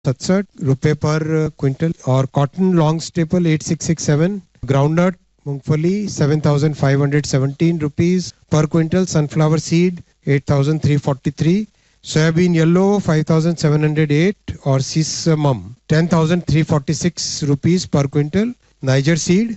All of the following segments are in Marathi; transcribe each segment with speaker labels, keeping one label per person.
Speaker 1: ₹67 पर क्विंटल और कॉटन लॉन्ग स्टेपल 8667, ग्राउंडनट मूंगफली ₹7,517 पर quintal, sunflower seed 8,343, soybean yellow 5,708 और सीसमम ₹10,346 पर क्विंटल, नाइजर सीड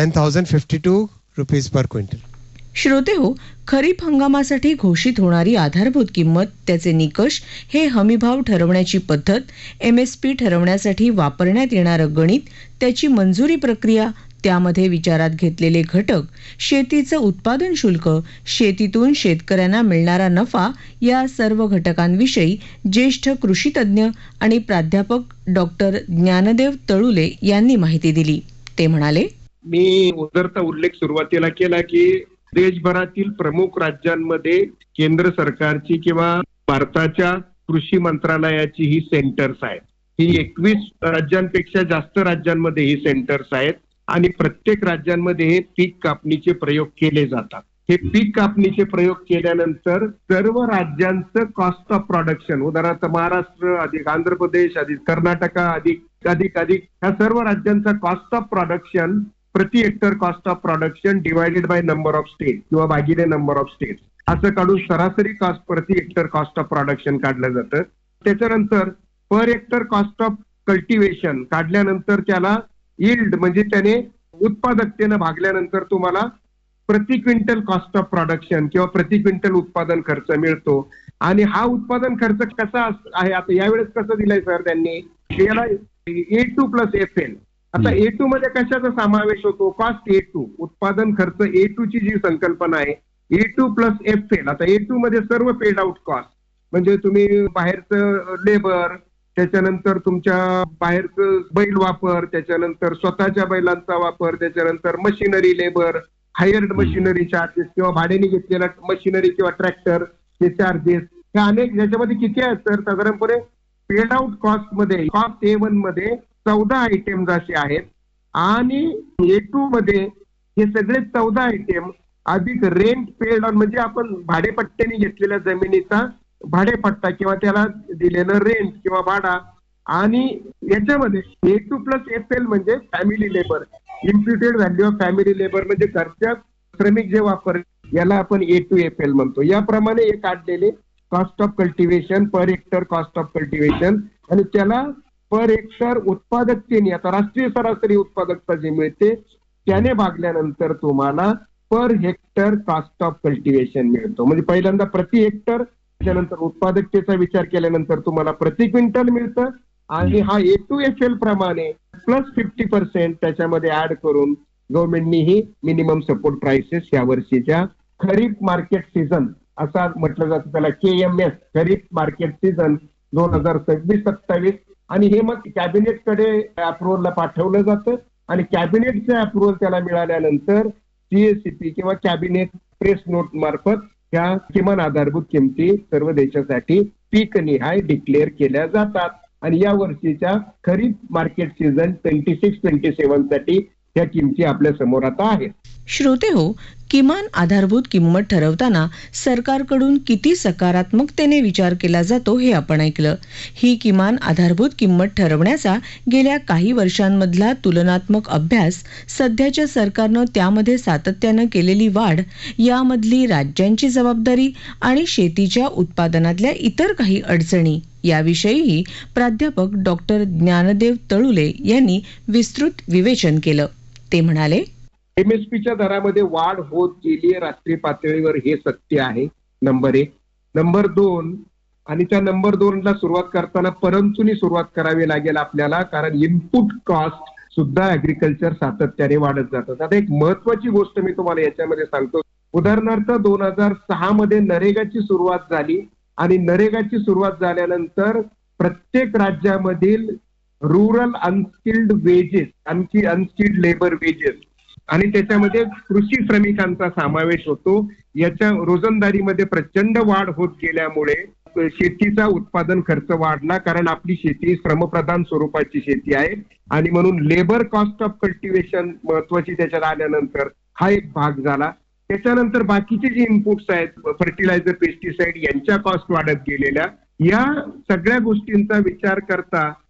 Speaker 1: ₹10,052 पर क्विंटल.
Speaker 2: श्रोते हो, खरीप हंगामासाठी घोषित होणारी आधारभूत किंमत, त्याचे निकष, हे हमीभाव ठरवण्याची पद्धत, MSP ठरवण्यासाठी वापरण्यात येणारं गणित, त्याची मंजुरी प्रक्रिया, त्यामध्ये विचारात घेतलेले घटक, शेतीचं उत्पादन शुल्क, शेतीतून शेतकऱ्यांना मिळणारा नफा, या सर्व घटकांविषयी ज्येष्ठ कृषीतज्ञ आणि प्राध्यापक डॉक्टर ज्ञानदेव तळुले यांनी माहिती दिली. ते म्हणाले,
Speaker 3: मी उदरचा उल्लेख सुरुवातीला केला की देशभरातील प्रमुख राज्यांमध्ये केंद्र सरकारची किंवा भारताच्या कृषी मंत्रालयाची ही सेंटर्स आहेत. ही 21 राज्यांपेक्षा जास्त राज्यांमध्ये ही सेंटर्स आहेत आणि प्रत्येक राज्यांमध्ये हे पीक कापणीचे प्रयोग केले जातात. हे पीक कापणीचे प्रयोग केल्यानंतर सर्व राज्यांचं कॉस्ट ऑफ प्रोडक्शन, उदाहरणार्थ महाराष्ट्र अधिक आंध्र प्रदेश अधिक कर्नाटका अधिक ह्या सर्व राज्यांचा कॉस्ट ऑफ प्रोडक्शन प्रति hectare cost of production divided by number of state किंवा भागिले नंबर ऑफ स्टेट असं काढून सरासरी कॉस्ट प्रति हेक्टर कॉस्ट ऑफ प्रोडक्शन काढलं जातं. त्याच्यानंतर per hectare cost of cultivation काढल्यानंतर त्याला यील्ड म्हणजे त्याने उत्पादकतेनं भागल्यानंतर तुम्हाला प्रति क्विंटल कॉस्ट ऑफ प्रोडक्शन किंवा प्रति क्विंटल उत्पादन खर्च मिळतो. आणि हा उत्पादन खर्च कसा आहे, आता यावेळेस कसं दिलंय सर त्यांनी, याला A2 + FL. आता A2 मध्ये कशाचा समावेश होतो, कॉस्ट A2, उत्पादन खर्च A2 ची जी संकल्पना आहे A2 + FL. आता A2 मध्ये सर्व पेड आउट कॉस्ट, म्हणजे तुम्ही बाहेरचं लेबर, त्याच्यानंतर तुमच्या बाहेरचं बैल वापर, त्याच्यानंतर स्वतःच्या बैलांचा वापर, त्याच्यानंतर machinery labour, hired machinery charges किंवा भाड्याने घेतलेला मशिनरी किंवा ट्रॅक्टर चे चार्जेस, हे अनेक याच्यामध्ये किती आहेत तर साधारणपणे पेड आउट कॉस्ट मध्ये कॉस्ट A1 मध्ये 14 आयटेम्स असे आहेत आणि A2 मध्ये हे सगळे 14 आयटेम अधिक रेंट पेड ऑन, म्हणजे आपण भाडेपट्ट्याने घेतलेल्या जमिनीचा भाडेपट्टा किंवा त्याला दिलेलं रेंट किंवा भाडा, आणि याच्यामध्ये A2 + FL म्हणजे family labour, इम्प्युटेड value of family labour, म्हणजे घरच्या श्रमिक जे वापर, याला आपण A2 FL म्हणतो. याप्रमाणे हे काढलेले cost of cultivation, per hectare cost of cultivation, आणि त्याला पर हेक्टर उत्पादकतेने, आता राष्ट्रीय सरासरी उत्पादकता जी मिळते त्याने भागल्यानंतर तुम्हाला per hectare cost of cultivation मिळतो. म्हणजे पहिल्यांदा प्रति हेक्टर, त्यानंतर उत्पादकतेचा विचार केल्यानंतर तुम्हाला प्रति क्विंटल मिळतं, आणि हा A2 FL प्रमाणे +50% त्याच्यामध्ये ऍड करून गव्हर्नमेंटनी ही मिनिमम सपोर्ट प्राइसेस या वर्षीच्या खरीप मार्केट सीझन असा म्हटलं जातं त्याला, KMS खरीप मार्केट सीझन 2026-27, आणि हे मग कॅबिनेटकडे अप्रुव्हलला पाठवलं जातं आणि कॅबिनेटचं अप्रुव्हल त्याला मिळाल्यानंतर CACP किंवा कॅबिनेट प्रेस नोट मार्फत त्या किमान आधारभूत किमती सर्व देशासाठी पीक निहाय डिक्लेअर केल्या जातात. आणि या वर्षीच्या खरीप मार्केट सीझन 26-27 साठी या किमती आपल्या समोर आता आहेत.
Speaker 2: श्रोते हो, किमान आधारभूत किंमत ठरवताना सरकारकडून किती सकारात्मकतेने विचार केला जातो हे आपण ऐकलं. ही किमान आधारभूत किंमत ठरवण्याचा गेल्या काही वर्षांमधला तुलनात्मक अभ्यास, सध्याच्या सरकारनं त्यामध्ये सातत्यानं केलेली वाढ, यामधली राज्यांची जबाबदारी आणि शेतीच्या उत्पादनातल्या इतर काही अडचणी, याविषयीही प्राध्यापक डॉक्टर ज्ञानदेव तळुले यांनी विस्तृत विवेचन केलं. ते म्हणाले,
Speaker 3: MSPच्या दरामध्ये वाढ होत गेली आहे राष्ट्रीय पातळीवर, हे सत्य आहे. नंबर 1. नंबर 2, आणि त्या नंबर 2ला सुरुवात करताना परंतुनी सुरुवात करावी लागेल आपल्याला, कारण इनपुट कॉस्ट सुद्धा ऍग्रिकल्चर सातत्याने वाढत जातात. आता एक महत्वाची गोष्ट मी तुम्हाला याच्यामध्ये सांगतो. उदाहरणार्थ 2006 मध्ये नरेगाची सुरुवात झाली, आणि नरेगाची सुरुवात झाल्यानंतर प्रत्येक राज्यामधील rural unskilled wedges, unskilled labour wedges, आणि त्याच्यामध्ये कृषी श्रमिकांचा समावेश होतो. याच्या रोजंदारीमध्ये प्रचंड वाढ होत गेल्यामुळे शेतीचा उत्पादन खर्च वाढला, कारण आपली शेती श्रमप्रधान स्वरूपाची शेती आहे, आणि म्हणून लेबर कॉस्ट ऑफ कल्टिवेशन महत्वाची त्याच्यात आल्यानंतर हा एक भाग झाला. त्याच्यानंतर बाकीचे जे इनपुट्स आहेत, फर्टिलायझर, पेस्टिसाइड, यांच्या कॉस्ट वाढत गेलेल्या, या सगळ्या गोष्टींचा विचार करता